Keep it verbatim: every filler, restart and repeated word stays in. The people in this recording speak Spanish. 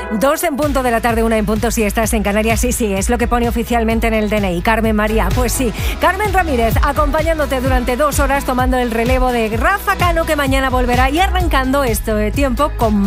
Dos en punto de la tarde, una en punto si estás en Canarias. Sí, sí, es lo que pone oficialmente en el D N I. Carmen María, pues sí. Carmen Ramírez, acompañándote durante dos horas, tomando el relevo de Rafa Cano, que mañana volverá, y arrancando este tiempo con